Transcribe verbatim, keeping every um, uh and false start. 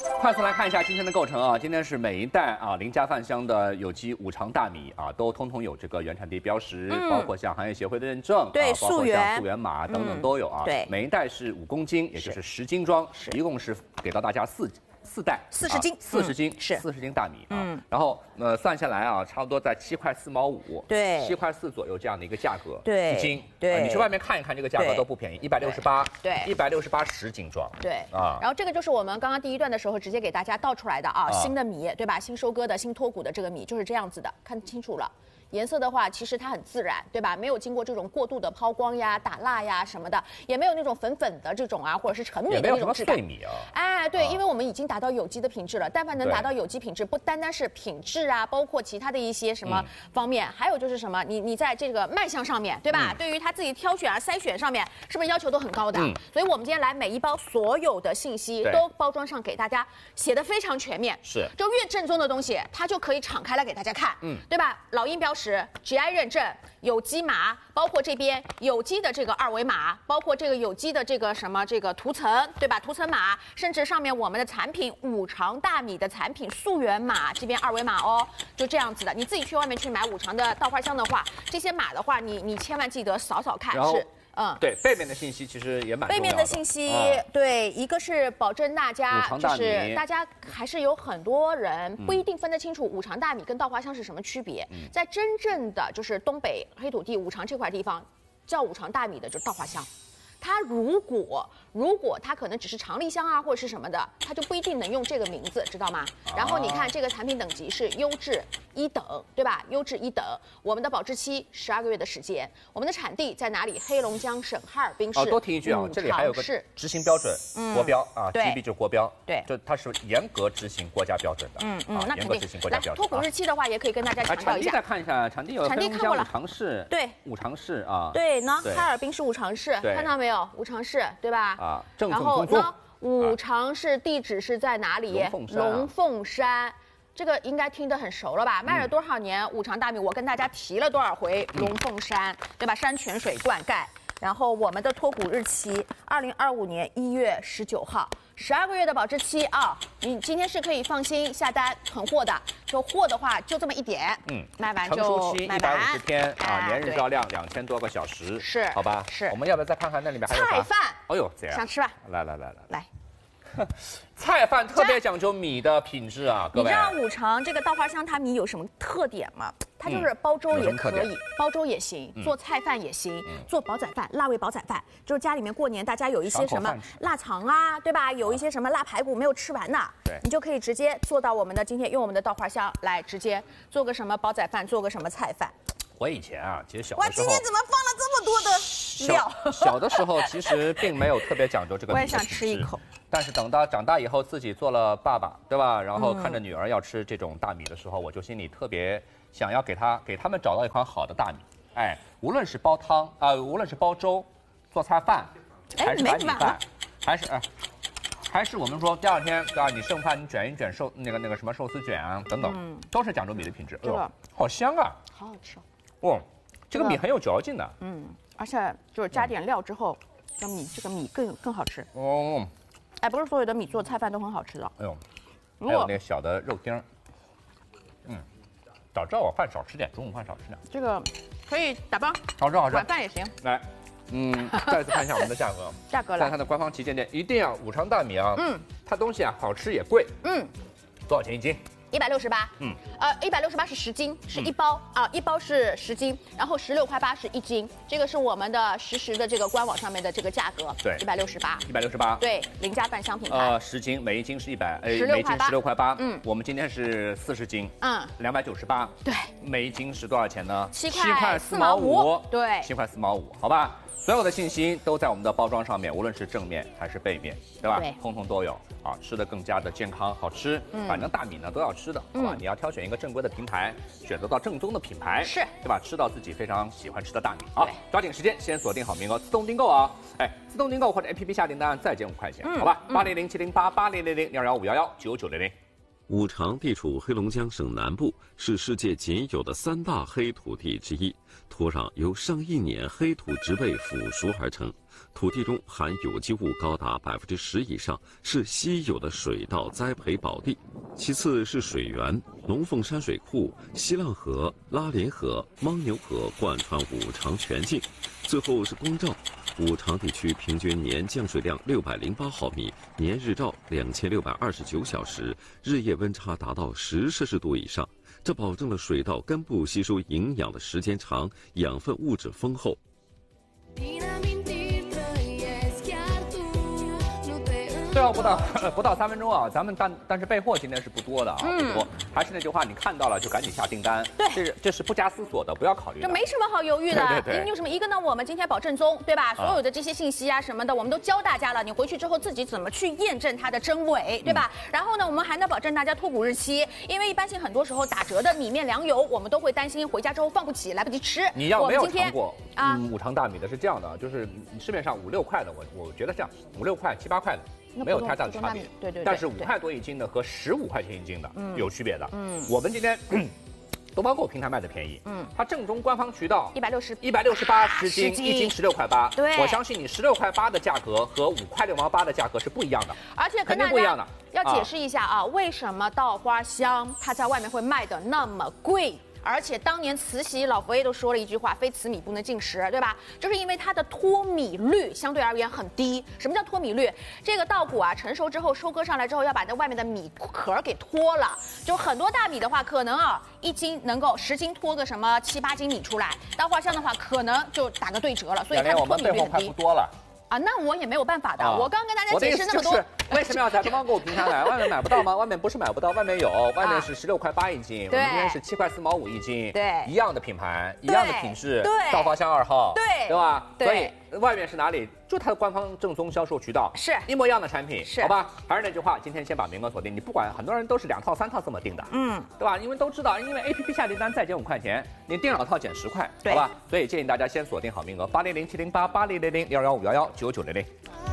快速来看一下今天的构成啊，今天是每一袋啊林家饭香的有机五常大米啊，都通通有这个原产地标识，嗯、包括像行业协会的认证， 对， 啊、包括溯源、 像溯源码等等都有啊。 嗯、对， 每一袋是五公斤，也就是十斤装，一共是给到大家四。 四袋四十斤， 四十斤是四十斤大米啊， 嗯， 然后呃算下来啊，差不多在七块四毛五， 对， 七块四左右这样的一个价格， 对， 一斤， 对， 你去外面看一看，这个价格都不便宜，一百六十八， 对， 一百六十八十斤装， 对啊，然后这个就是我们刚刚第一段的时候直接给大家倒出来的啊，新的米对吧？新收割的、新脱谷的这个米就是这样子的，看清楚了。 颜色的话，其实它很自然，对吧？没有经过这种过度的抛光呀、打蜡呀什么的，也没有那种粉粉的这种啊，或者是陈米的那种质感。 也没有什么碎米啊。 哎，对，因为我们已经达到有机的品质了。但凡能达到有机品质，不单单是品质啊，包括其他的一些什么方面，还有就是什么，你你在这个卖相上面，对吧？对于他自己挑选啊、筛选上面，是不是要求都很高的？所以我们今天来每一包所有的信息都包装上给大家写的非常全面。 是， 就越正宗的东西，它就可以敞开来给大家看，嗯，对吧？老鹰标识 G I 认 认证有机码，包括这边有机的这个二维码，包括这个有机的这个什么这个涂层，对吧？涂层码，甚至上面我们的产品五常大米的产品溯源码，这边二维码哦，就这样子的。你自己去外面去买五常的稻花香的话，这些码的话，你你千万记得扫扫看是。 嗯，对，背面的信息其实也蛮重要的。 背面的信息，嗯、对，一个是保证大家，就是大家还是有很多人不一定分得清楚五常大米跟稻花香是什么区别。嗯、在真正的就是东北黑土地五常这块地方，叫五常大米的就是稻花香。 它如果如果它可能只是长粒香啊或者是什么的，它就不一定能用这个名字，知道吗？然后你看这个产品等级是优质一等，对吧？优质一等，我们的保质期十二个月的时间，我们的产地在哪里？黑龙江省哈尔滨市。哦， 多提一句啊，这里还有个执行标准，国标啊 ，G B 就是国标， 对， 就它是严格执行国家标准的。嗯嗯，那肯定。来， 脱谷日期的话，也可以跟大家强调一下。 产地再看一下，产地有黑龙江五常市， 对， 五常市啊， 对呢，哈尔滨市五常市，看到没有？五常。 是对吧？啊，然后呢，五常市地址是在哪里？龙凤山，这个应该听得很熟了吧？卖了多少年五常大米？我跟大家提了多少回龙凤山，对吧？山泉水灌溉。然后我们的脱谷日期，二零二五年一月十九号，十二个月的保质期啊！你今天是可以放心下单囤货的。就货的话就这么一点，嗯，卖完就成熟期一百五十天啊，连日照亮两千多个小时， 是， 好吧？ 是。我们要不要再看看那里面还有菜饭？ 哎呦，这样想吃吧？ 来来来来来。 菜饭特别讲究米的品质啊，各位。 你知道五常这个稻花香它米有什么特点吗？它就是煲粥也可以，煲粥也行，做菜饭也行，做煲仔饭、辣味煲仔饭，就是家里面过年大家有一些什么腊肠啊，对吧？有一些什么腊排骨没有吃完的， 对， 你就可以直接做到我们的今天用我们的稻花香来直接做个什么煲仔饭，做个什么菜饭。 我以前啊，其实小的时候， 哇，今天怎么放了这么多的料？ 小的时候其实并没有特别讲究这个。 我也想吃一口。 但是等到长大以后，自己做了爸爸，对吧？然后看着女儿要吃这种大米的时候，我就心里特别想要给她给他们找到一款好的大米。哎，无论是煲汤啊、呃，无论是煲粥、做菜饭，还是白米饭，还是啊。 还是我们说第二天啊，你剩饭你卷一卷寿那个那个什么寿司卷啊等等，嗯、都是讲究米的品质。哎呦，好香啊！ 好好吃哦。 哦，这个米很有嚼劲的。 嗯，而且就是加点料之后，这米这个米更更好吃。哦。哎，不是所有的米做菜饭都很好吃的。哎呦， 还有那个小的肉丁。嗯，早知道我饭少吃点，中午饭少吃点。 这个可以打包， 好吃好吃。 晚饭也行。 来。 嗯，再次看一下我们的价格。 价格了， 在它的官方旗舰店一定要五常大米啊。嗯，它东西啊好吃也贵。嗯，多少钱一斤？ 一百六十八。嗯，呃，一百六十八是十斤，是一包啊，一包是十斤，然后十六块八是一斤。这个是我们的实时的这个官网上面的这个价格。 对， 一百六十八。 一百六十八。 对，林家饭香品牌。 呃，十斤，每一斤是一百，呃，每一斤十六块八。嗯，我们今天是四十斤。嗯，两百九十八。 对， 每一斤是多少钱呢？ 七块四毛五。对， 七块四毛五，好吧。 所有的信息都在我们的包装上面，无论是正面还是背面，对吧？ 对， 通通都有啊，吃的更加的健康好吃。嗯，反正大米呢都要吃的，好吧？嗯、你要挑选一个正规的平台，选择到正宗的品牌， 是， 对吧？吃到自己非常喜欢吃的大米。好，抓紧时间，先锁定好名额，自动订购啊！哎，自动订购或者 A P P 下订单再减五块钱，嗯、好吧？八零零七零八八零零零零二幺五幺幺九九零零。 五常地处黑龙江省南部，是世界仅有的三大黑土地之一。土壤由上亿年黑土植被腐熟而成，土地中含有机物高达百分之十以上，是稀有的水稻栽培宝地。其次是水源，龙凤山水库、西浪河、拉林河、牦牛河贯穿五常全境。最后是光照。五常地区平均年降水量六百零八毫米，年日照两千六百二十九小时，日夜温差达到十摄氏度以上，这保证了水稻根部吸收营养的时间长，养分物质丰厚。 最后不到不到三分钟啊，咱们但但是备货今天是不多的啊，嗯、不多。还是那句话，你看到了就赶紧下订单， 对， 这是这是不加思索的，不要考虑的。 这没什么好犹豫的， 对对对。 因为有什么一个呢？我们今天保正宗，对吧？所有的这些信息啊什么的，我们都教大家了。你回去之后自己怎么去验证它的真伪，对吧？嗯、然后呢，我们还能保证大家脱骨日期，因为一般性很多时候打折的米面粮油，我们都会担心回家之后放不起，来不及吃。 你要没有尝过啊、嗯、五常大米的是这样的，就是市面上五六块的，我我觉得这样五六块七八块的。没有太大的差别， 对 对, 对。 但是五块多一斤的和十五块钱一斤的有区别的。嗯，我们今天东方购平台卖的便宜，嗯，它正宗官方渠道一百六十一百六十八十斤，一斤十六块八。 对， 我相信你十六块八的价格和五块六毛八的价格是不一样的， 而且肯定不一样的。 要解释一下啊，为什么稻花香它在外面会卖的那么贵？而且当年慈禧老佛爷都说了一句话：“非此米不能进食”，对吧？就是因为它的脱米率相对而言很低。什么叫脱米率？这个稻谷啊成熟之后收割上来之后，要把那外面的米壳给脱了。就很多大米的话，可能啊一斤能够十斤脱个什么七八斤米出来，稻花香的话可能就打个对折了。所以它的脱米率很低。 不多了。 啊，那我也没有办法的。啊、我刚刚跟大家解释那么多， 就是、为什么要在东方购平台买？外面买不到吗？外面不是买不到，外面有，外面是十六块八一斤，我们今天是七块四毛五一斤， 对， 一样的品牌，一样的品质， 对， 稻花香二号， 对， 对吧？ 对， 所以外面是哪里？就它的官方正宗销售渠道， 是一模一样的产品， 是好吧？还是那句话，今天先把名额锁定，你不管很多人都是两套三套这么订的，嗯，对吧？因为都知道，因为 A P P 下订单再减五块钱，你订两套减十块，好吧？所以建议大家先锁定好名额，八零零七零八八零零零幺幺五幺幺九九零零。